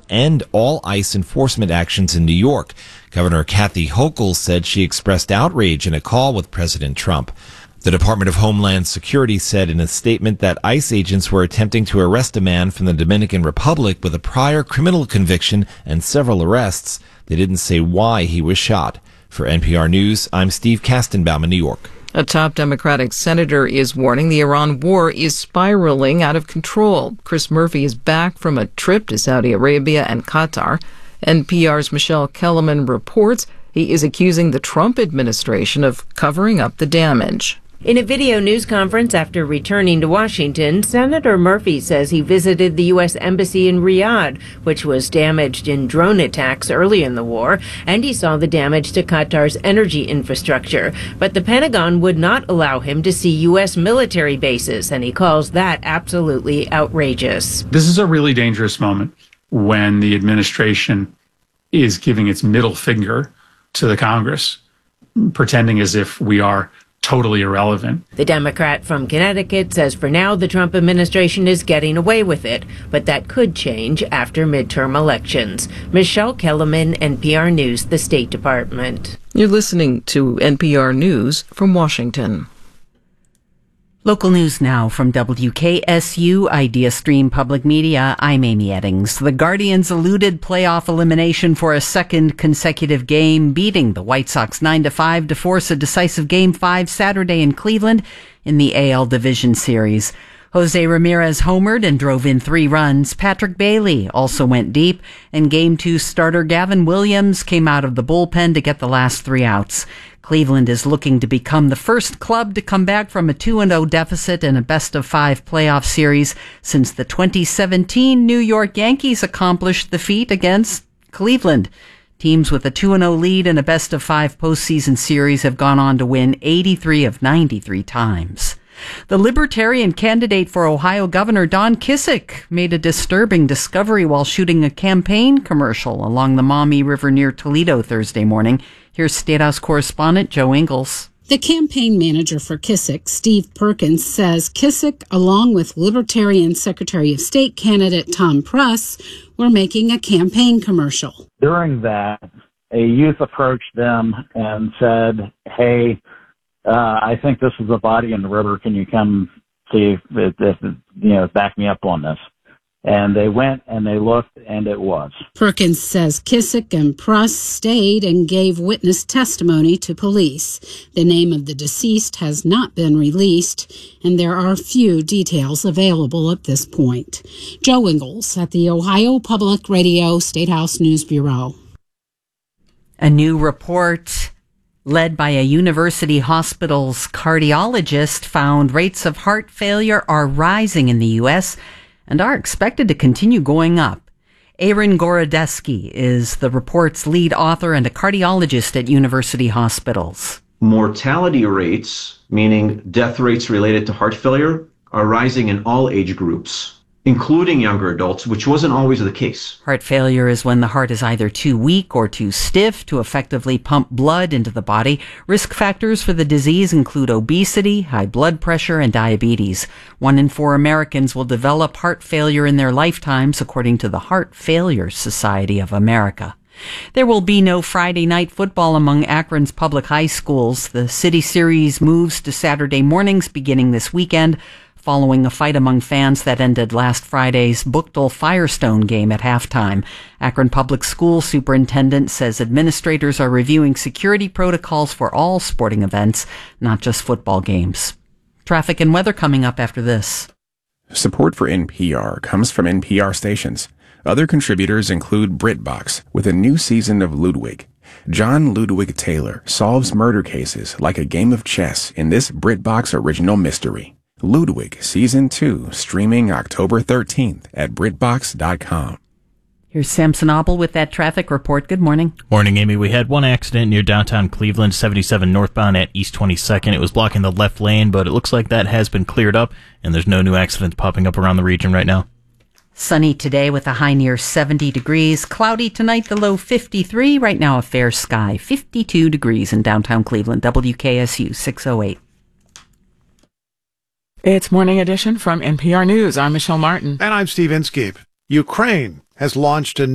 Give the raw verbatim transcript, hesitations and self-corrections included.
end all ICE enforcement actions in New York. Governor Kathy Hochul said she expressed outrage in a call with President Trump. The Department of Homeland Security said in a statement that ICE agents were attempting to arrest a man from the Dominican Republic with a prior criminal conviction and several arrests. They didn't say why he was shot. For N P R News, I'm Steve Kastenbaum in New York. A top Democratic senator is warning the Iran war is spiraling out of control. Chris Murphy is back from a trip to Saudi Arabia and Qatar. N P R's Michelle Kellerman reports he is accusing the Trump administration of covering up the damage. In a video news conference after returning to Washington, Senator Murphy says he visited the U S Embassy in Riyadh, which was damaged in drone attacks early in the war, and he saw the damage to Qatar's energy infrastructure. But the Pentagon would not allow him to see U S military bases, and he calls that absolutely outrageous. This is a really dangerous moment when the administration is giving its middle finger to the Congress, pretending as if we are totally irrelevant. The Democrat from Connecticut says for now the Trump administration is getting away with it, but that could change after midterm elections. Michelle Kellerman, N P R News, the State Department. You're listening to N P R News from Washington. Local news now from W K S U Idea Stream Public Media. I'm Amy Eddings. The Guardians eluded playoff elimination for a second consecutive game, beating the White Sox nine to five to force a decisive Game five Saturday in Cleveland in the A L Division Series. Jose Ramirez homered and drove in three runs. Patrick Bailey also went deep, and Game two starter Gavin Williams came out of the bullpen to get the last three outs. Cleveland is looking to become the first club to come back from a two and oh deficit in a best-of-five playoff series since the twenty seventeen New York Yankees accomplished the feat against Cleveland. Teams with a two and oh lead in a best-of-five postseason series have gone on to win eighty-three of ninety-three times. The Libertarian candidate for Ohio Governor Don Kissick made a disturbing discovery while shooting a campaign commercial along the Maumee River near Toledo Thursday morning. Here's State House correspondent Joe Ingles. The campaign manager for Kissick, Steve Perkins, says Kissick, along with Libertarian Secretary of State candidate Tom Press, were making a campaign commercial. During that, a youth approached them and said, hey, Uh, I think this is a body in the river. Can you come see if, if, if, you know, back me up on this? And they went and they looked, and it was. Perkins says Kissick and Pruss stayed and gave witness testimony to police. The name of the deceased has not been released, and there are few details available at this point. Joe Ingles at the Ohio Public Radio State House News Bureau. A new report led by a university hospital's cardiologist found rates of heart failure are rising in the U S and are expected to continue going up. Aaron Gorodeski is the report's lead author and a cardiologist at university hospitals. Mortality rates, meaning death rates related to heart failure, are rising in all age groups, including younger adults, which wasn't always the case. Heart failure is when the heart is either too weak or too stiff to effectively pump blood into the body. Risk factors for the disease include obesity, high blood pressure, and diabetes. One in four Americans will develop heart failure in their lifetimes, according to the Heart Failure Society of America. There will be no Friday night football among Akron's public high schools. The City Series moves to Saturday mornings beginning this weekend, following a fight among fans that ended last Friday's Buchtel-Firestone game at halftime. Akron Public School Superintendent says administrators are reviewing security protocols for all sporting events, not just football games. Traffic and weather coming up after this. Support for N P R comes from N P R stations. Other contributors include BritBox with a new season of Ludwig. John Ludwig Taylor solves murder cases like a game of chess in this BritBox original mystery. Ludwig Season two, streaming October thirteenth at Britbox dot com. Here's Samson Obel with that traffic report. Good morning. Morning, Amy. We had one accident near downtown Cleveland, seventy-seven northbound at East twenty-second. It was blocking the left lane, but it looks like that has been cleared up, and there's no new accidents popping up around the region right now. Sunny today with a high near seventy degrees. Cloudy tonight, the low fifty-three. Right now, a fair sky, fifty-two degrees in downtown Cleveland. W K S U six oh eight. It's Morning Edition from N P R News. I'm Michelle Martin. And I'm Steve Inskeep. Ukraine has launched a